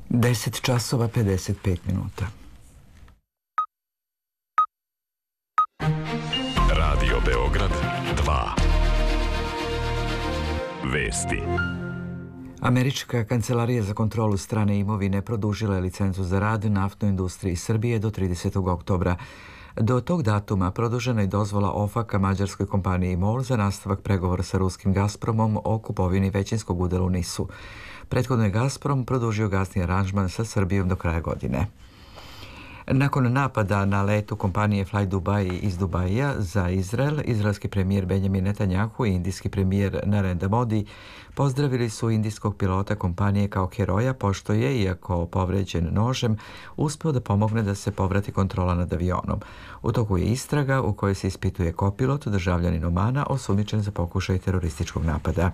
10 časova 55 minuta. Radio Beograd 2. Vesti. Američka kancelarija za kontrolu strane imovine produžila je licencu za rad naftnoj industriji Srbije do 30. oktobra. Do tog datuma produžena je dozvola OFAC-a mađarskoj kompaniji MOL za nastavak pregovora sa ruskim Gazpromom o kupovini većinskog udela u NIS-u. Prethodno je Gazprom produžio gasni aranžman sa Srbijom do kraja godine. Nakon napada na letu kompanije Fly Dubai iz Dubaija za Izrael, izraelski premijer Benjamin Netanjahu i indijski premijer Narendra Modi pozdravili su indijskog pilota kompanije kao heroja, pošto je, iako povređen nožem, uspeo da pomogne da se povrati kontrola nad avionom. U toku je istraga u kojoj se ispituje kopilot, državljanin Omana, osumnjičen za pokušaj terorističkog napada.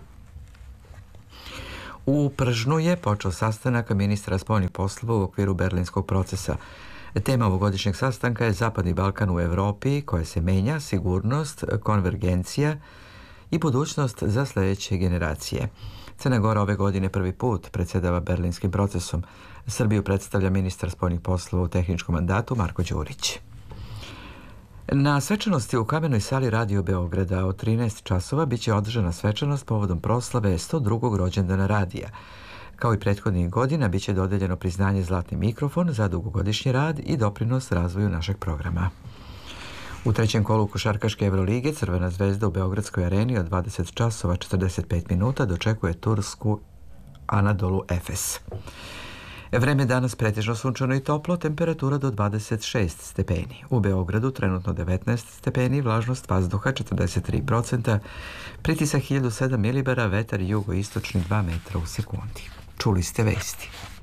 U Pržnu je počeo sastanak ministra spoljnih poslova u okviru berlinskog procesa. Tema ovogodišnjeg sastanka je Zapadni Balkan u Evropi, koja se menja, sigurnost, konvergencija i budućnost za sljedeće generacije. Crna Gora ove godine prvi put predsjedava berlinskim procesom. Srbiju predstavlja ministar spoljnih poslova u tehničkom mandatu Marko Đurić. Na svečanosti u Kamenoj sali Radio Beograda od 13 časova biće održana svečanost povodom proslave 102. rođendana radija. Kao i prethodnih godina, biće dodeljeno priznanje Zlatni mikrofon za dugogodišnji rad i doprinos razvoju našeg programa. U trećem kolu košarkaške Evrolige Crvena zvezda u Beogradskoj areni od 20 časova 45 minuta dočekuje tursku Anadolu Efes. Vreme danas pretežno sunčano i toplo, temperatura do 26 stepeni. U Beogradu trenutno 19 stepeni, vlažnost vazduha 43%, pritisak 1007 milibara, vetar jugoistočni 2 metra u sekundi. Čuli ste vesti.